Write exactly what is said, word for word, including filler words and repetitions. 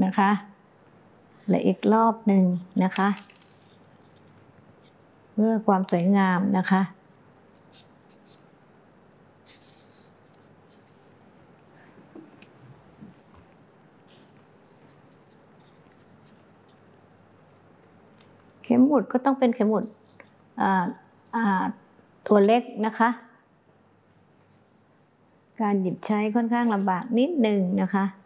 นะคะและอีกรอบหนึ่งนะคะเพื่อความสวยงามนะคะเข็มหมุดก็ต้องเป็นเข็มหมุดตัวเล็กนะคะการหยิบใช้ค่อนข้างลำบากนิดหนึ่งนะคะ